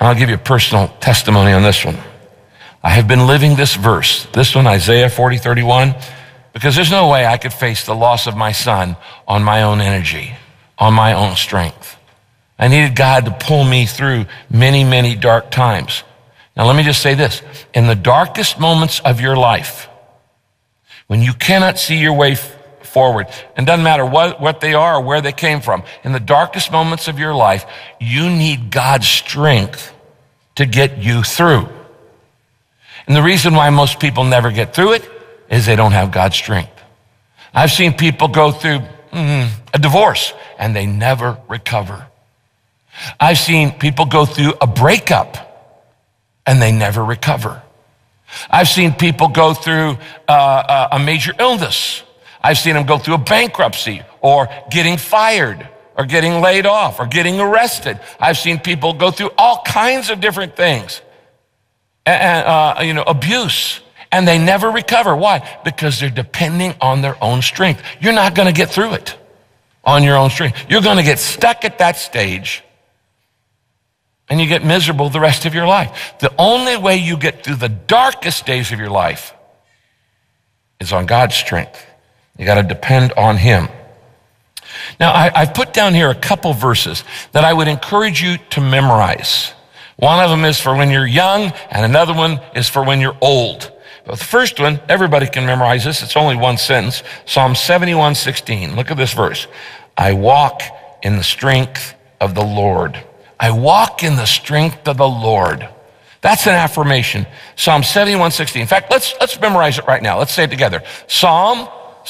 I'll give you a personal testimony on this one. I have been living this verse, this one, Isaiah 40:31, because there's no way I could face the loss of my son on my own energy, on my own strength. I needed God to pull me through many, many dark times. Now, let me just say this. In the darkest moments of your life, when you cannot see your way forward, and doesn't matter what they are or where they came from, in the darkest moments of your life, you need God's strength to get you through. And the reason why most people never get through it is they don't have God's strength. I've seen people go through a divorce and they never recover. I've seen people go through a breakup and they never recover. I've seen people go through a major illness. I've seen them go through a bankruptcy or getting fired or getting laid off or getting arrested. I've seen people go through all kinds of different things, and abuse, and they never recover. Why? Because they're depending on their own strength. You're not going to get through it on your own strength. You're going to get stuck at that stage and you get miserable the rest of your life. The only way you get through the darkest days of your life is on God's strength. You got to depend on him. Now, I've put down here a couple verses that I would encourage you to memorize. One of them is for when you're young, and another one is for when you're old. But the first one, everybody can memorize this. It's only one sentence. Psalm 71:16. Look at this verse. I walk in the strength of the Lord. I walk in the strength of the Lord. That's an affirmation. Psalm 71:16. In fact, let's memorize it right now. Let's say it together. Psalm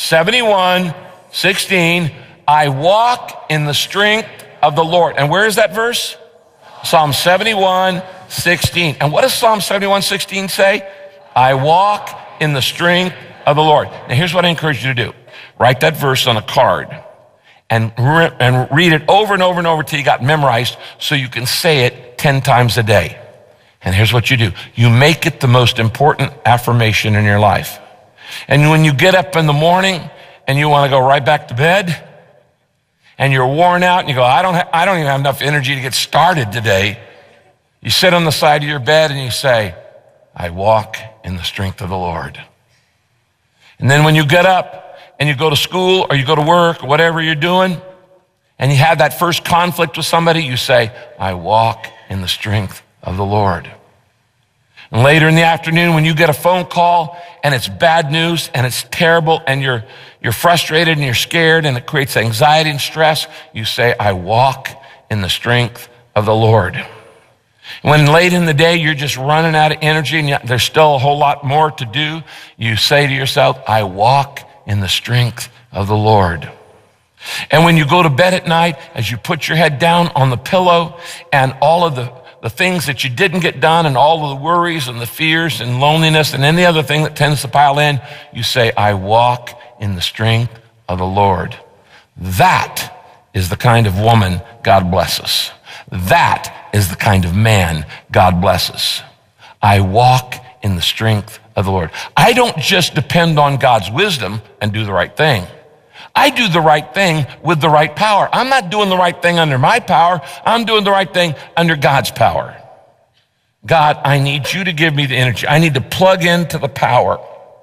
71:16. I walk in the strength of the Lord. And where is that verse? Psalm 71:16. And what does Psalm 71:16 say? I walk in the strength of the Lord. Now here's what I encourage you to do. Write that verse on a card and read it over and over and over till you got memorized so you can say it 10 times a day. And here's what you do. You make it the most important affirmation in your life. And when you get up in the morning and you want to go right back to bed and you're worn out and you go, I don't even have enough energy to get started today. You sit on the side of your bed and you say, I walk in the strength of the Lord. And then when you get up and you go to school or you go to work or whatever you're doing, and you have that first conflict with somebody, you say, I walk in the strength of the Lord. And later in the afternoon, when you get a phone call and it's bad news and it's terrible and you're frustrated and you're scared and it creates anxiety and stress, you say, I walk in the strength of the Lord. When late in the day you're just running out of energy and there's still a whole lot more to do, you say to yourself, I walk in the strength of the Lord. And when you go to bed at night, as you put your head down on the pillow and all of the things that you didn't get done and all of the worries and the fears and loneliness and any other thing that tends to pile in, you say, I walk in the strength of the Lord. That is the kind of woman God blesses. That is the kind of man God blesses. I walk in the strength of the Lord. I don't just depend on God's wisdom and do the right thing. I do the right thing with the right power. I'm not doing the right thing under my power. I'm doing the right thing under God's power. God, I need you to give me the energy. I need to plug into the power.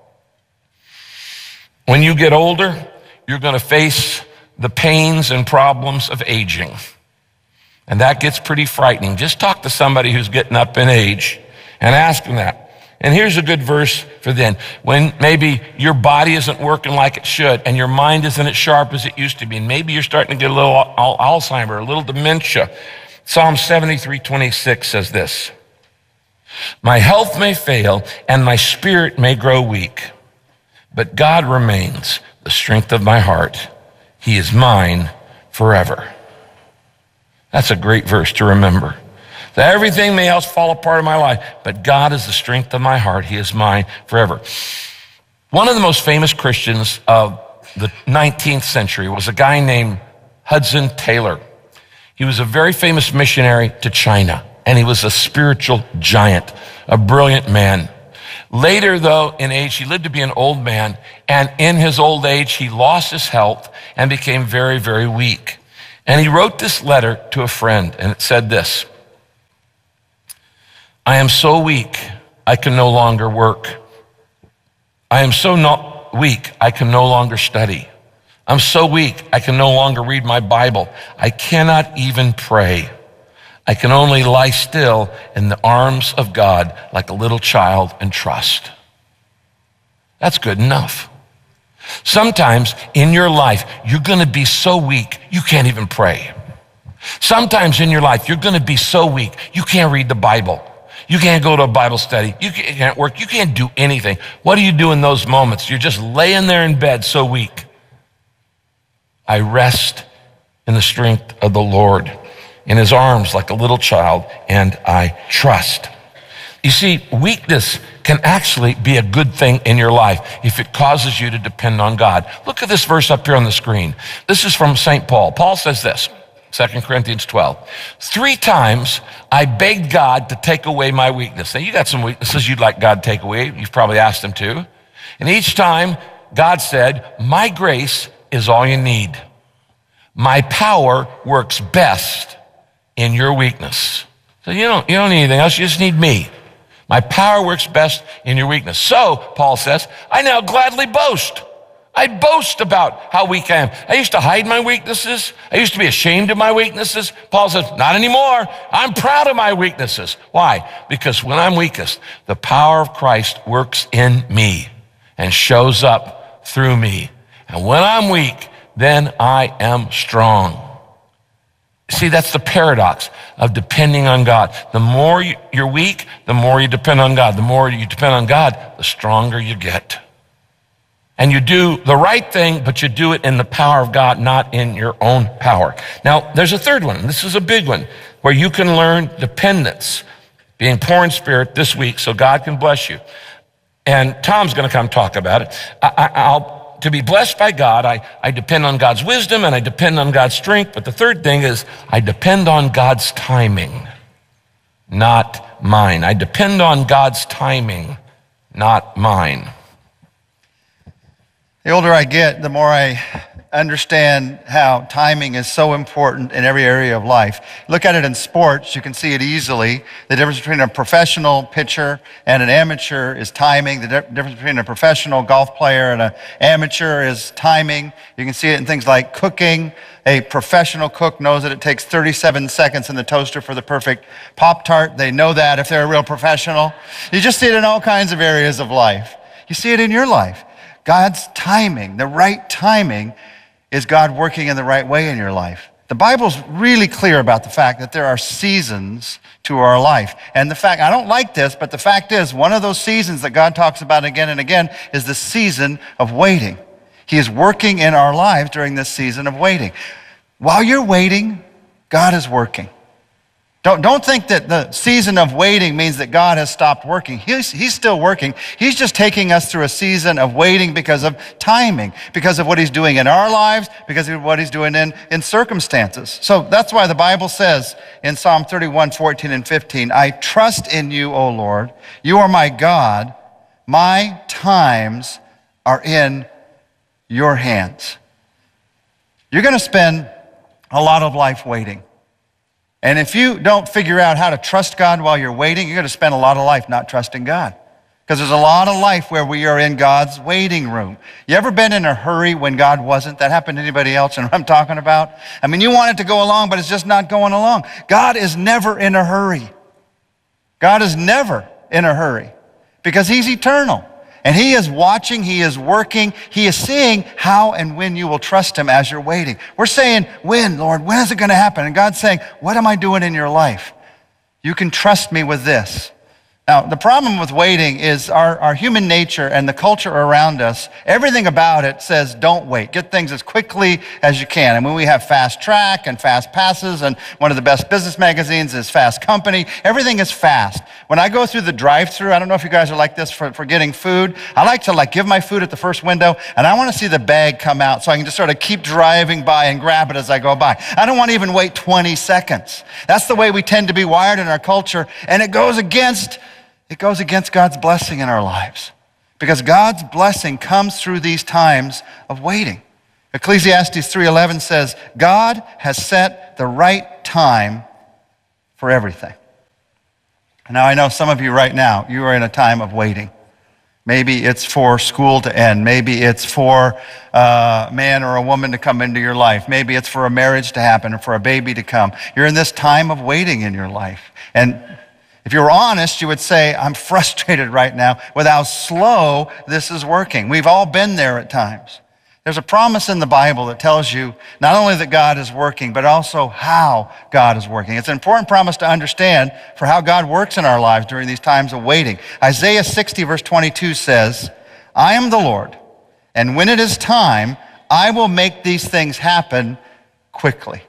When you get older, you're going to face the pains and problems of aging. And that gets pretty frightening. Just talk to somebody who's getting up in age and ask them that. And here's a good verse for then. When maybe your body isn't working like it should and your mind isn't as sharp as it used to be, and maybe you're starting to get a little Alzheimer, a little dementia. Psalm 73:26 says this, my health may fail and my spirit may grow weak, but God remains the strength of my heart. He is mine forever. That's a great verse to remember. That everything may else fall apart in my life, but God is the strength of my heart. He is mine forever. One of the most famous Christians of the 19th century was a guy named Hudson Taylor. He was a very famous missionary to China, and he was a spiritual giant, a brilliant man. Later, though, in age, he lived to be an old man, and in his old age, he lost his health and became very, very weak. And he wrote this letter to a friend, and it said this, I am so weak, I can no longer work. I am so weak, I can no longer study. I'm so weak, I can no longer read my Bible. I cannot even pray. I can only lie still in the arms of God like a little child and trust. That's good enough. Sometimes in your life, you're going to be so weak, you can't even pray. Sometimes in your life, you're going to be so weak, you can't read the Bible. You can't go to a Bible study. You can't work. You can't do anything. What do you do in those moments? You're just laying there in bed so weak. I rest in the strength of the Lord, in his arms like a little child, and I trust. You see, weakness can actually be a good thing in your life if it causes you to depend on God. Look at this verse up here on the screen. This is from St. Paul. Paul says this, 2 Corinthians 12. 3 times I begged God to take away my weakness. Now, you got some weaknesses you'd like God to take away. You've probably asked him to. And each time God said, my grace is all you need. My power works best in your weakness. So you don't need anything else. You just need me. My power works best in your weakness. So, Paul says, I now gladly boast. I boast about how weak I am. I used to hide my weaknesses. I used to be ashamed of my weaknesses. Paul says, not anymore. I'm proud of my weaknesses. Why? Because when I'm weakest, the power of Christ works in me and shows up through me. And when I'm weak, then I am strong. See, that's the paradox of depending on God. The more you're weak, the more you depend on God. The more you depend on God, the stronger you get. And you do the right thing, but you do it in the power of God, not in your own power. Now, there's a third one. This is a big one, where you can learn dependence, being poor in spirit this week, so God can bless you. And Tom's going to come talk about it. To be blessed by God, I depend on God's wisdom and I depend on God's strength. But the third thing is I depend on God's timing, not mine. I depend on God's timing, not mine. The older I get, the more I understand how timing is so important in every area of life. Look at it in sports, you can see it easily. The difference between a professional pitcher and an amateur is timing. The difference between a professional golf player and an amateur is timing. You can see it in things like cooking. A professional cook knows that it takes 37 seconds in the toaster for the perfect Pop-Tart. They know that if they're a real professional. You just see it in all kinds of areas of life. You see it in your life. God's timing, the right timing, is God working in the right way in your life. The Bible's really clear about the fact that there are seasons to our life. And the fact, I don't like this, but the fact is, one of those seasons that God talks about again and again is the season of waiting. He is working in our lives during this season of waiting. While you're waiting, God is working. Don't think that the season of waiting means that God has stopped working. He's still working. He's just taking us through a season of waiting because of timing, because of what he's doing in our lives, because of what he's doing in circumstances. So that's why the Bible says in Psalm 31, 14 and 15, I trust in you, O Lord. You are my God. My times are in your hands. You're going to spend a lot of life waiting. And if you don't figure out how to trust God while you're waiting, you're going to spend a lot of life not trusting God. Because there's a lot of life where we are in God's waiting room. You ever been in a hurry when God wasn't? That happened to anybody else? And what I'm talking about? I mean, you want it to go along, but it's just not going along. God is never in a hurry. God is never in a hurry because he's eternal. And he is watching, he is working, he is seeing how and when you will trust him as you're waiting. We're saying, when, Lord, when is it going to happen? And God's saying, what am I doing in your life? You can trust me with this. Now, the problem with waiting is our human nature and the culture around us, everything about it says don't wait. Get things as quickly as you can. And when we have Fast Track and Fast Passes, and one of the best business magazines is Fast Company, everything is fast. When I go through the drive-thru, I don't know if you guys are like this for getting food, I like to give my food at the first window, and I want to see the bag come out so I can just sort of keep driving by and grab it as I go by. I don't want to even wait 20 seconds. That's the way we tend to be wired in our culture, and it goes against God's blessing in our lives, because God's blessing comes through these times of waiting. Ecclesiastes 3:11 says, God has set the right time for everything. Now, I know some of you right now, you are in a time of waiting. Maybe it's for school to end. Maybe it's for a man or a woman to come into your life. Maybe it's for a marriage to happen or for a baby to come. You're in this time of waiting in your life. And if you were honest, you would say, I'm frustrated right now with how slow this is working. We've all been there at times. There's a promise in the Bible that tells you not only that God is working, but also how God is working. It's an important promise to understand for how God works in our lives during these times of waiting. Isaiah 60 verse 22 says, I am the Lord, and when it is time, I will make these things happen quickly.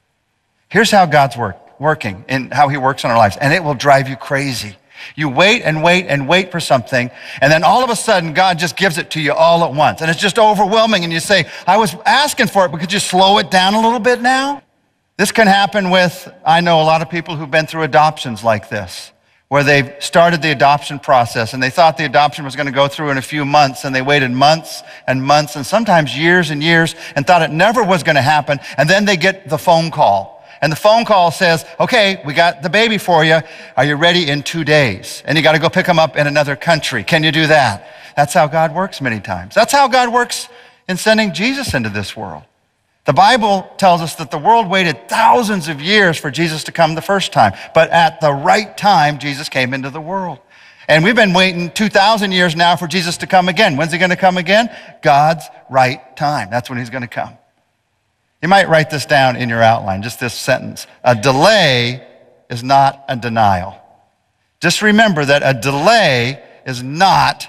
Here's how God's working and how he works in our lives, and it will drive you crazy. You wait and wait and wait for something, and then all of a sudden, God just gives it to you all at once. And it's just overwhelming, and you say, I was asking for it, but could you slow it down a little bit now? This can happen with, I know a lot of people who've been through adoptions like this, where they've started the adoption process, and they thought the adoption was going to go through in a few months, and they waited months and months, and sometimes years and years, and thought it never was going to happen, and then they get the phone call. And the phone call says, okay, we got the baby for you. Are you ready in 2 days? And you got to go pick them up in another country. Can you do that? That's how God works many times. That's how God works in sending Jesus into this world. The Bible tells us that the world waited thousands of years for Jesus to come the first time. But at the right time, Jesus came into the world. And we've been waiting 2,000 years now for Jesus to come again. When's he going to come again? God's right time. That's when he's going to come. You might write this down in your outline, just this sentence. A delay is not a denial. Just remember that a delay is not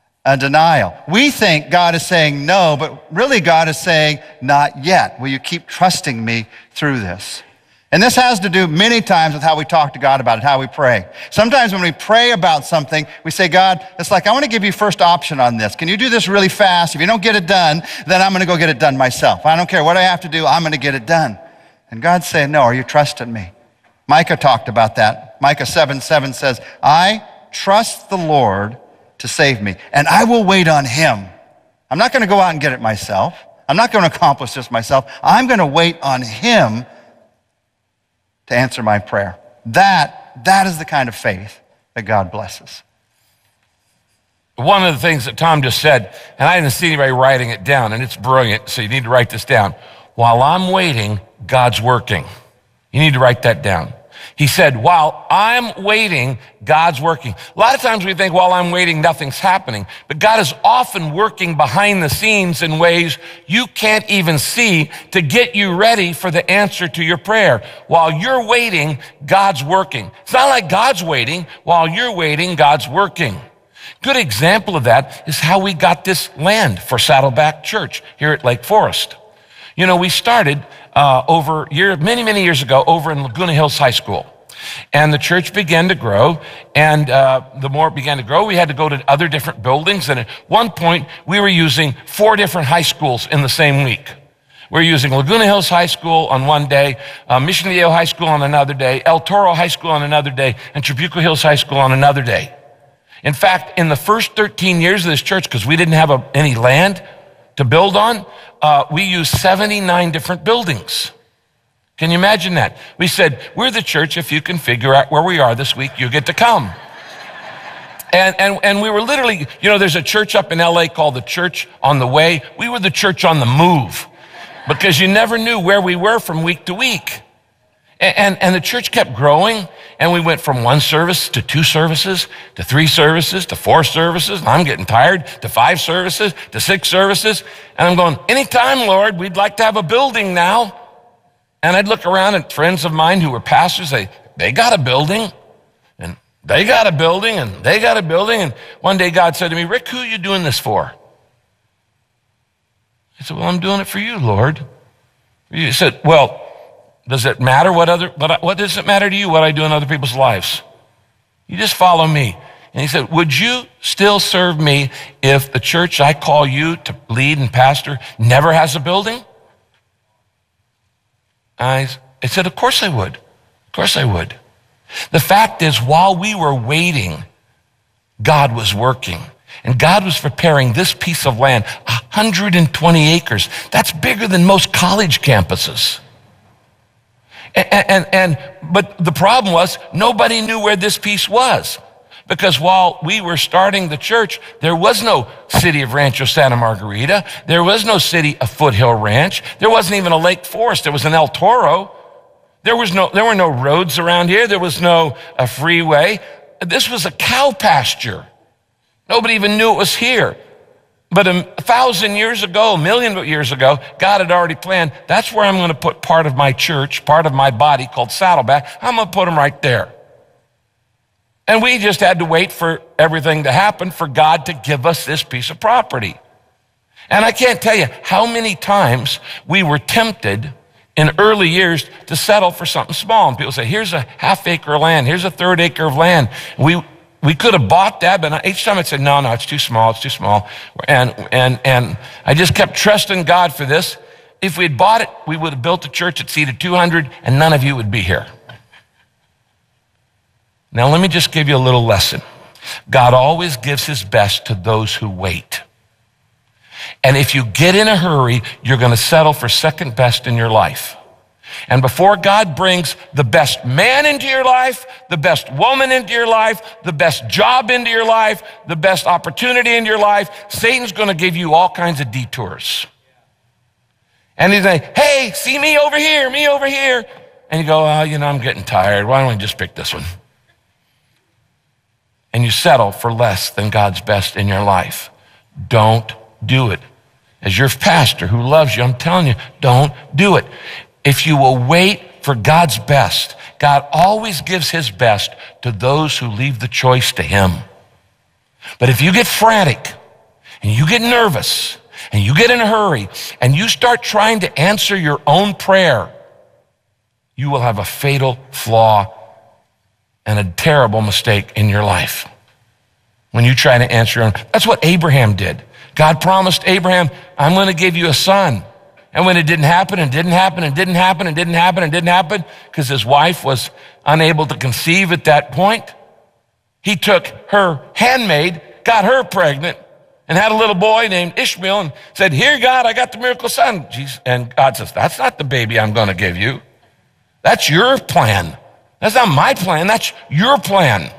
a denial. We think God is saying no, but really God is saying not yet. Will you keep trusting me through this? And this has to do many times with how we talk to God about it, how we pray. Sometimes when we pray about something, we say, God, it's like, I want to give you first option on this. Can you do this really fast? If you don't get it done, then I'm going to go get it done myself. I don't care what I have to do, I'm going to get it done. And God's saying, no, are you trusting me? Micah talked about that. Micah 7:7 says, I trust the Lord to save me, and I will wait on him. I'm not going to go out and get it myself. I'm not going to accomplish this myself. I'm going to wait on him to answer my prayer. That is the kind of faith that God blesses. One of the things that Tom just said, and I didn't see anybody writing it down, and it's brilliant, so you need to write this down. While I'm waiting, God's working. You need to write that down. He said, while I'm waiting, God's working. A lot of times we think, while I'm waiting, nothing's happening. But God is often working behind the scenes in ways you can't even see to get you ready for the answer to your prayer. While you're waiting, God's working. It's not like God's waiting. While you're waiting, God's working. Good example of that is how we got this land for Saddleback Church here at Lake Forest. You know, we started many years ago over in Laguna Hills High School. And the church began to grow, and the more it began to grow, we had to go to other different buildings. And at one point, we were using 4 different high schools in the same week. We were using Laguna Hills High School on one day, Mission Viejo High School on another day, El Toro High School on another day, and Trabuco Hills High School on another day. In fact, in the first 13 years of this church, because we didn't have any land to build on, we used 79 different buildings. Can you imagine that? We said, we're the church, if you can figure out where we are this week, you get to come. And we were literally, you know, there's a church up in LA called the Church on the Way. We were the church on the move because you never knew where we were from week to week. And the church kept growing, and we went from 1 service to 2 services, to 3 services, to 4 services, and I'm getting tired, to 5 services, to 6 services. And I'm going, anytime, Lord, we'd like to have a building now. And I'd look around at friends of mine who were pastors, they got a building, and they got a building, and they got a building. And one day God said to me, Rick, who are you doing this for? I said, well, I'm doing it for you, Lord. He said, well, does it matter what does it matter to you what I do in other people's lives? You just follow me. And he said, would you still serve me if the church I call you to lead and pastor never has a building? I said, of course I would. Of course I would. The fact is, while we were waiting, God was working. And God was preparing this piece of land, 120 acres. That's bigger than most college campuses. But the problem was nobody knew where this piece was. Because while we were starting the church, there was no city of Rancho Santa Margarita. There was no city of Foothill Ranch. There wasn't even a Lake Forest. There was an El Toro. There were no roads around here. There was no freeway. This was a cow pasture. Nobody even knew it was here. But 1,000 years ago, a million years ago, God had already planned, that's where I'm going to put part of my church, part of my body called Saddleback. I'm going to put them right there. And we just had to wait for everything to happen for God to give us this piece of property. And I can't tell you how many times we were tempted in early years to settle for something small. And people say, here's a half acre of land, here's a third acre of land. We could have bought that, but each time I'd say, no, it's too small, it's too small. And I just kept trusting God for this. If we had bought it, we would have built a church that seated 200 and none of you would be here. Now, let me just give you a little lesson. God always gives his best to those who wait. And if you get in a hurry, you're going to settle for second best in your life. And before God brings the best man into your life, the best woman into your life, the best job into your life, the best opportunity into your life, Satan's going to give you all kinds of detours. And he's like, hey, see me over here, me over here. And you go, I'm getting tired. Why don't I just pick this one? And you settle for less than God's best in your life. Don't do it. As your pastor who loves you, I'm telling you, don't do it. If you will wait for God's best, God always gives his best to those who leave the choice to him. But if you get frantic and you get nervous and you get in a hurry and you start trying to answer your own prayer, you will have a fatal flaw and a terrible mistake in your life when you try to answer your own. That's what Abraham did. God promised Abraham, I'm going to give you a son. And when it didn't happen, and didn't happen, and didn't happen, and didn't happen, and didn't happen, because his wife was unable to conceive at that point, he took her handmaid, got her pregnant, and had a little boy named Ishmael, and said, here, God, I got the miracle son. And God says, that's not the baby I'm going to give you. That's your plan. That's not my plan. That's your plan.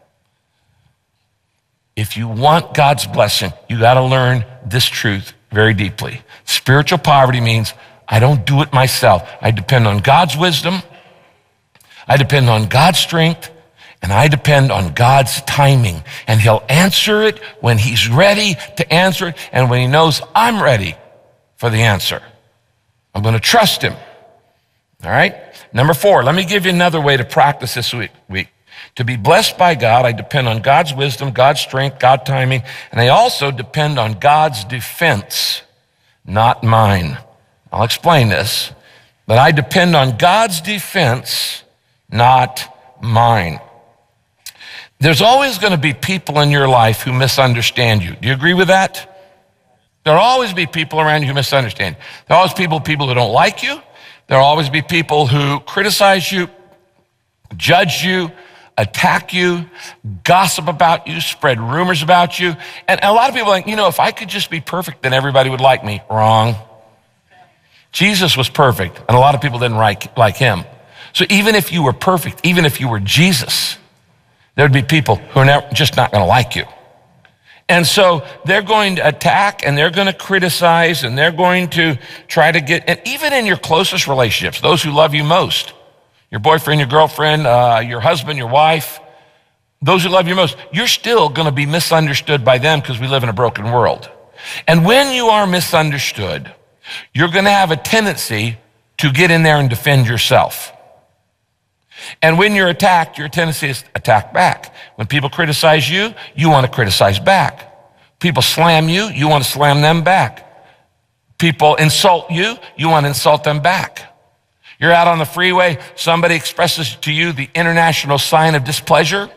If you want God's blessing, you got to learn this truth very deeply. Spiritual poverty means I don't do it myself. I depend on God's wisdom. I depend on God's strength. And I depend on God's timing. And he'll answer it when he's ready to answer it and when he knows I'm ready for the answer. I'm going to trust him. All right? Number 4, let me give you another way to practice this week. To be blessed by God, I depend on God's wisdom, God's strength, God's timing, and I also depend on God's defense, not mine. I'll explain this, but I depend on God's defense, not mine. There's always going to be people in your life who misunderstand you. Do you agree with that? There'll always be people around you who misunderstand. There'll always be people who don't like you. There'll always be people who criticize you, judge you, attack you, gossip about you, spread rumors about you. And a lot of people are like, if I could just be perfect, then everybody would like me. Wrong. Jesus was perfect, and a lot of people didn't like him. So even if you were perfect, even if you were Jesus, there'd be people who are just not going to like you. And so they're going to attack and they're going to criticize and they're going to try to and even in your closest relationships, those who love you most, your boyfriend, your girlfriend, your husband, your wife, those who love you most, you're still going to be misunderstood by them because we live in a broken world. And when you are misunderstood, you're going to have a tendency to get in there and defend yourself. And when you're attacked, your tendency is to attack back. When people criticize you, you want to criticize back. People slam you, you want to slam them back. People insult you, you want to insult them back. You're out on the freeway, somebody expresses to you the international sign of displeasure.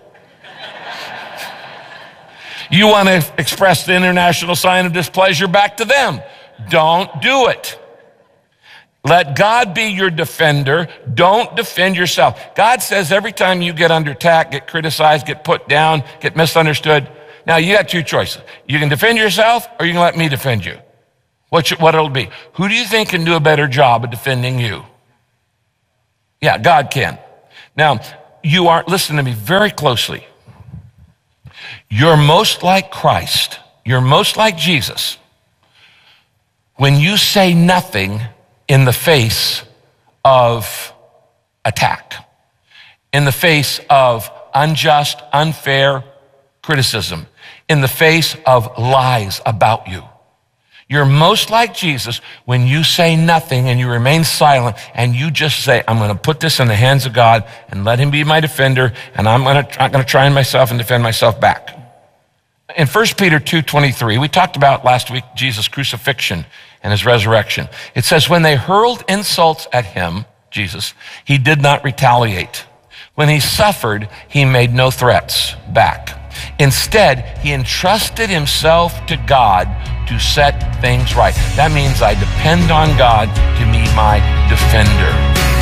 You want to express the international sign of displeasure back to them. Don't do it. Let God be your defender. Don't defend yourself. God says every time you get under attack, get criticized, get put down, get misunderstood, now you got two choices. You can defend yourself or you can let me defend you. What it'll be. Who do you think can do a better job of defending you? Yeah, God can. Now, listen to me very closely. You're most like Christ. You're most like Jesus when you say nothing in the face of attack, in the face of unjust, unfair criticism, in the face of lies about you. You're most like Jesus when you say nothing and you remain silent and you just say, I'm going to put this in the hands of God and let him be my defender, and I'm going to try myself and defend myself back. In 1 Peter 2:23, we talked about last week Jesus' crucifixion and his resurrection. It says, when they hurled insults at him, Jesus, he did not retaliate. When he suffered, he made no threats back. Instead, he entrusted himself to God to set things right. That means I depend on God to be my defender.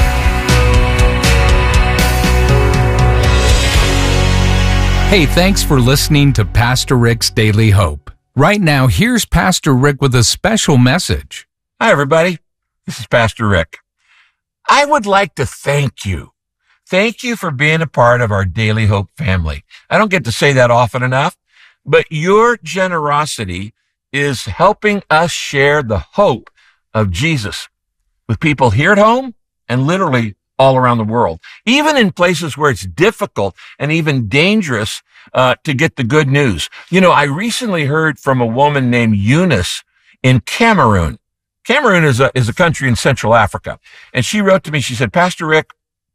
Hey, thanks for listening to Pastor Rick's Daily Hope. Right now, here's Pastor Rick with a special message. Hi, everybody. This is Pastor Rick. I would like to thank you. Thank you for being a part of our Daily Hope family. I don't get to say that often enough, but your generosity is helping us share the hope of Jesus with people here at home and literally all around the world, even in places where it's difficult and even dangerous to get the good news. You know, I recently heard from a woman named Eunice in Cameroon. Cameroon is a country in Central Africa. And she wrote to me, she said, Pastor Rick,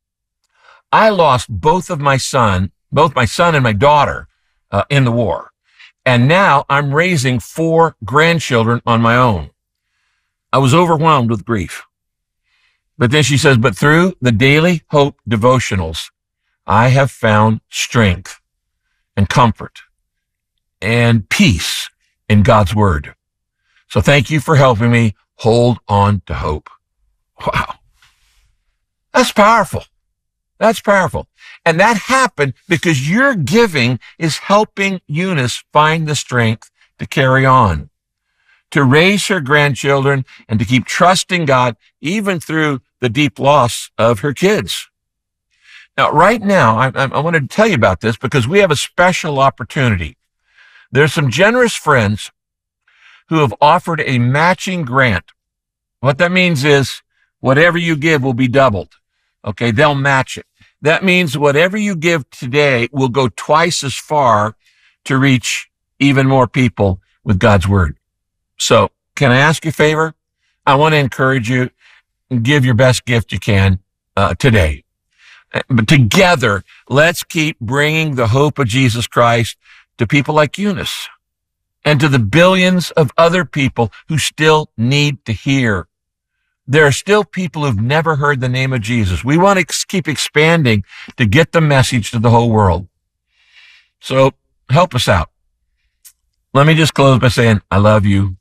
I lost both my son and my daughter in the war. And now I'm raising 4 grandchildren on my own. I was overwhelmed with grief. But then she says, but through the Daily Hope devotionals, I have found strength and comfort and peace in God's word. So thank you for helping me hold on to hope. Wow. That's powerful. That's powerful. And that happened because your giving is helping Eunice find the strength to carry on, to raise her grandchildren, and to keep trusting God even through the deep loss of her kids. Now, right now, I wanted to tell you about this because we have a special opportunity. There's some generous friends who have offered a matching grant. What that means is whatever you give will be doubled. Okay, they'll match it. That means whatever you give today will go twice as far to reach even more people with God's word. So can I ask you a favor? I want to encourage you, give your best gift you can today. But together, let's keep bringing the hope of Jesus Christ to people like Eunice and to the billions of other people who still need to hear. There are still people who've never heard the name of Jesus. We want to keep expanding to get the message to the whole world. So help us out. Let me just close by saying, I love you.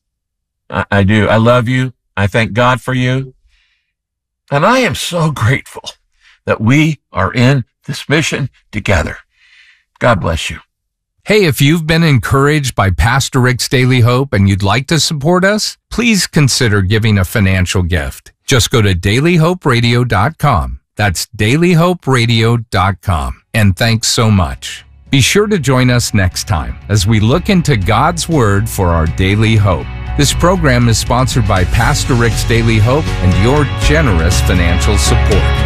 I do. I love you. I thank God for you. And I am so grateful that we are in this mission together. God bless you. Hey, if you've been encouraged by Pastor Rick's Daily Hope and you'd like to support us, please consider giving a financial gift. Just go to dailyhoperadio.com. That's dailyhoperadio.com. And thanks so much. Be sure to join us next time as we look into God's Word for our daily hope. This program is sponsored by Pastor Rick's Daily Hope and your generous financial support.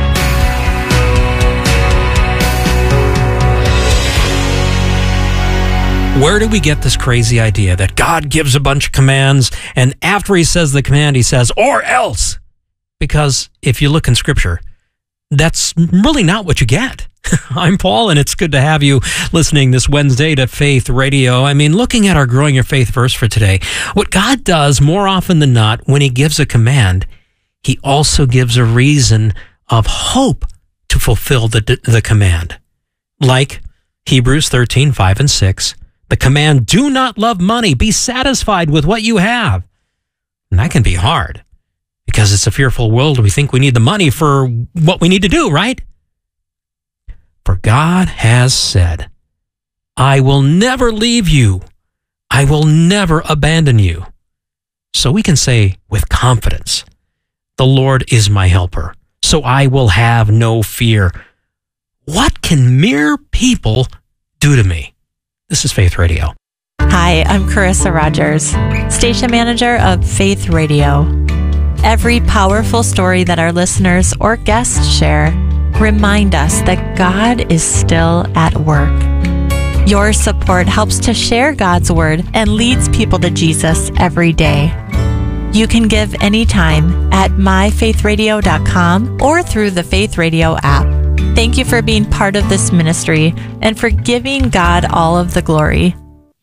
Where do we get this crazy idea that God gives a bunch of commands and after he says the command, he says, or else? Because if you look in Scripture, that's really not what you get. I'm Paul, and it's good to have you listening this Wednesday to Faith Radio. I mean, looking at our Growing Your Faith verse for today, what God does more often than not when he gives a command, he also gives a reason of hope to fulfill the command. Like Hebrews 13, 5 and 6. The command, do not love money, be satisfied with what you have. And that can be hard because it's a fearful world. We think we need the money for what we need to do, right? For God has said, I will never leave you. I will never abandon you. So we can say with confidence, the Lord is my helper. so I will have no fear. What can mere people do to me? This is Faith Radio. Hi, I'm Carissa Rogers, station manager of Faith Radio. Every powerful story that our listeners or guests share remind us that God is still at work. Your support helps to share God's word and leads people to Jesus every day. You can give anytime at myfaithradio.com or through the Faith Radio app. Thank you for being part of this ministry and for giving God all of the glory.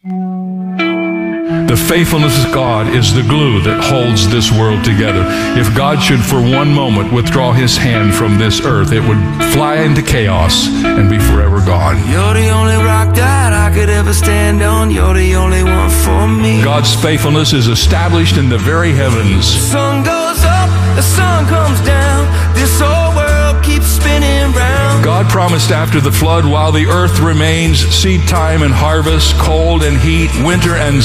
The faithfulness of God is the glue that holds this world together. If God should for one moment withdraw his hand from this earth, it would fly into chaos and be forever gone. You're the only rock that I could ever stand on. You're the only one for me. God's faithfulness is established in the very heavens. The sun goes up, the sun comes down. This whole world keeps spinning round. God promised after the flood, while the earth remains, seed time and harvest, cold and heat, winter and